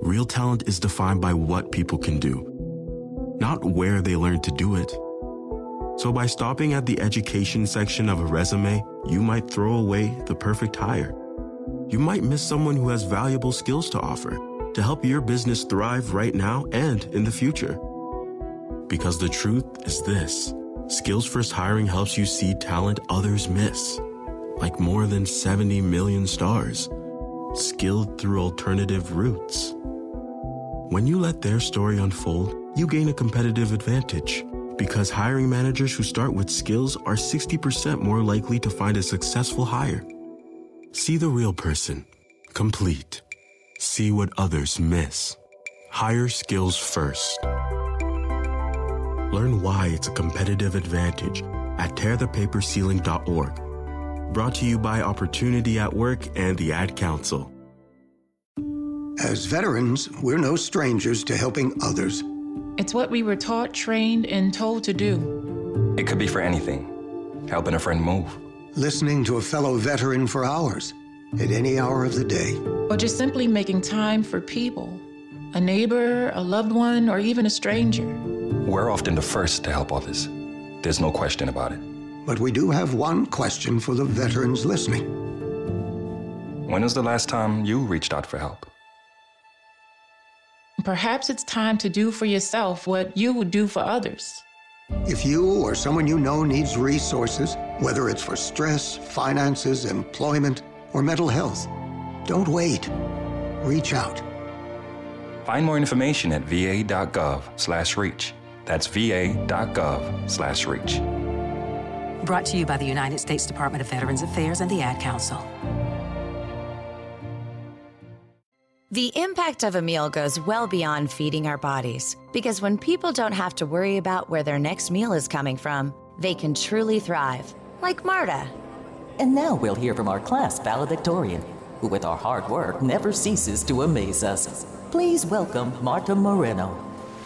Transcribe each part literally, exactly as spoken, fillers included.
Real talent is defined by what people can do, not where they learn to do it. So by stopping at the education section of a resume, you might throw away the perfect hire. You might miss someone who has valuable skills to offer to help your business thrive right now and in the future. Because the truth is this: Skills First Hiring helps you see talent others miss, like more than seventy million stars, skilled through alternative routes. When you let their story unfold, you gain a competitive advantage, because hiring managers who start with skills are sixty percent more likely to find a successful hire. See the real person, complete. See what others miss. Hire skills first. Learn why it's a competitive advantage at tear the paper ceiling dot org. Brought to you by Opportunity at Work and the Ad Council. As veterans, we're no strangers to helping others. It's what we were taught, trained, and told to do. It could be for anything. Helping a friend move. Listening to a fellow veteran for hours, at any hour of the day. Or just simply making time for people. A neighbor, a loved one, or even a stranger. We're often the first to help others. There's no question about it. But we do have one question for the veterans listening. When was the last time you reached out for help? Perhaps it's time to do for yourself what you would do for others. If you or someone you know needs resources, whether it's for stress, finances, employment, or mental health, don't wait. Reach out. Find more information at va.gov slash reach. That's va.gov slash reach. Brought to you by the United States Department of Veterans Affairs and the Ad Council. The impact of a meal goes well beyond feeding our bodies, because when people don't have to worry about where their next meal is coming from, they can truly thrive, like Marta. And now we'll hear from our class valedictorian, who with our hard work never ceases to amaze us. Please welcome Marta Moreno.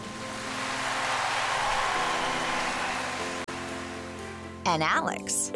And Alex.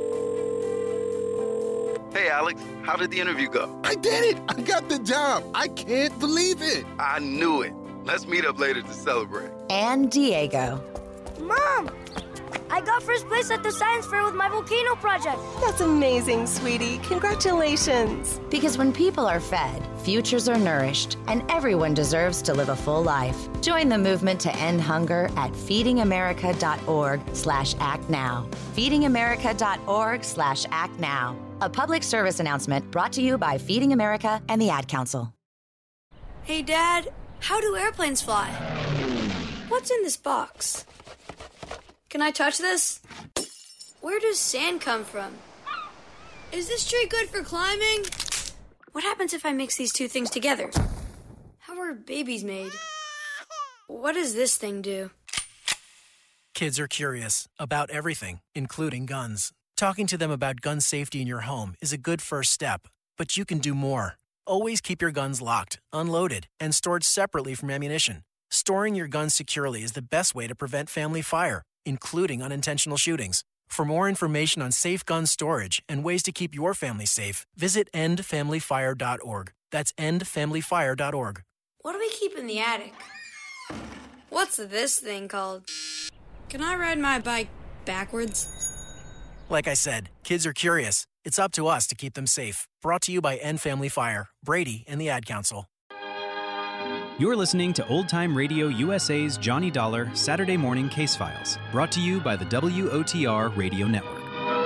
Hey, Alex, how did the interview go? I did it! I got the job! I can't believe it! I knew it. Let's meet up later to celebrate. And Diego. Mom! I got first place at the science fair with my volcano project. That's amazing, sweetie. Congratulations. Because when people are fed, futures are nourished, and everyone deserves to live a full life. Join the movement to end hunger at feedingamerica.org slash act now. feedingamerica.org slash act now. A public service announcement brought to you by Feeding America and the Ad Council. Hey, Dad, how do airplanes fly? What's in this box? Can I touch this? Where does sand come from? Is this tree good for climbing? What happens if I mix these two things together? How are babies made? What does this thing do? Kids are curious about everything, including guns. Talking to them about gun safety in your home is a good first step, but you can do more. Always keep your guns locked, unloaded, and stored separately from ammunition. Storing your guns securely is the best way to prevent family fire, including unintentional shootings. For more information on safe gun storage and ways to keep your family safe, visit end family fire dot org. That's end family fire dot org. What do we keep in the attic? What's this thing called? Can I ride my bike backwards? Like I said, kids are curious. It's up to us to keep them safe. Brought to you by End Family Fire, Brady, and the Ad Council. You're listening to Old Time Radio U S A's Johnny Dollar Saturday Morning Case Files, brought to you by the W O T R Radio Network.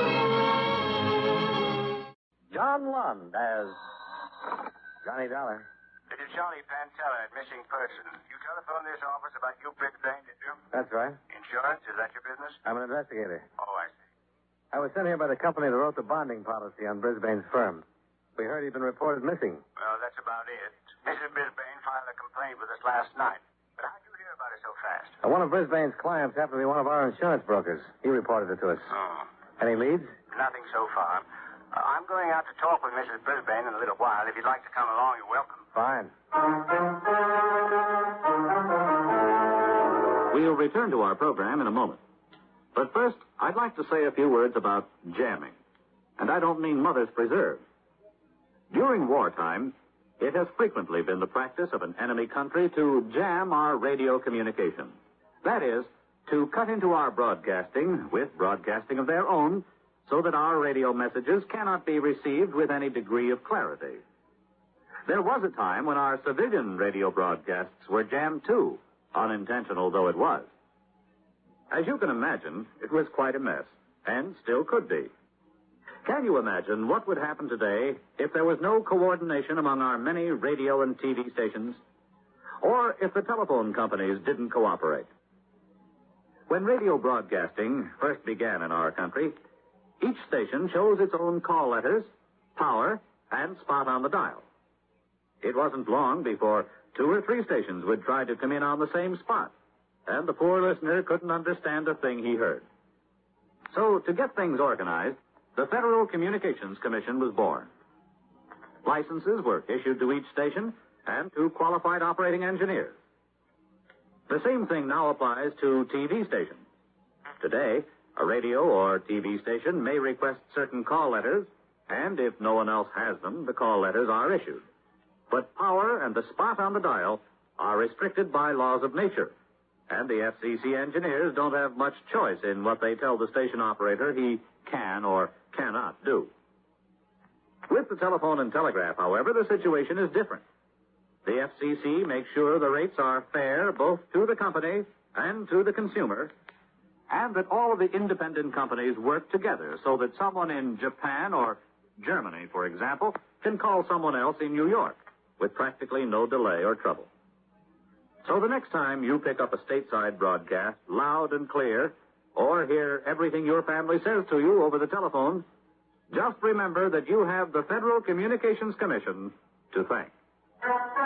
John Lund as Johnny Dollar. This is Johnny Pantella at Missing Person. You telephoned this office about you Brisbane, did you? That's right. Insurance, is that your business? I'm an investigator. Oh, I see. I was sent here by the company that wrote the bonding policy on Brisbane's firm. We heard he'd been reported missing. Well, that's about it. Missus Brisbane filed a complaint with us last night. But how'd you hear about it so fast? Uh, one of Brisbane's clients happened to be one of our insurance brokers. He reported it to us. Oh. Any leads? Nothing so far. Uh, I'm going out to talk with Missus Brisbane in a little while. If you'd like to come along, you're welcome. Fine. We'll return to our program in a moment. But first, I'd like to say a few words about jamming. And I don't mean Mother's Preserve. During wartime, it has frequently been the practice of an enemy country to jam our radio communication. That is, to cut into our broadcasting with broadcasting of their own so that our radio messages cannot be received with any degree of clarity. There was a time when our civilian radio broadcasts were jammed too, unintentional though it was. As you can imagine, it was quite a mess, and still could be. Can you imagine what would happen today if there was no coordination among our many radio and T V stations, or if the telephone companies didn't cooperate? When radio broadcasting first began in our country, each station chose its own call letters, power, and spot on the dial. It wasn't long before two or three stations would try to come in on the same spot, and the poor listener couldn't understand a thing he heard. So, to get things organized, the Federal Communications Commission was born. Licenses were issued to each station and to qualified operating engineers. The same thing now applies to T V stations. Today, a radio or T V station may request certain call letters, and if no one else has them, the call letters are issued. But power and the spot on the dial are restricted by laws of nature, and the F C C engineers don't have much choice in what they tell the station operator he can or cannot do. With the telephone and telegraph, however, the situation is different. The F C C makes sure the rates are fair both to the company and to the consumer, and that all of the independent companies work together so that someone in Japan or Germany, for example, can call someone else in New York with practically no delay or trouble. So the next time you pick up a stateside broadcast loud and clear, or hear everything your family says to you over the telephone, just remember that you have the Federal Communications Commission to thank.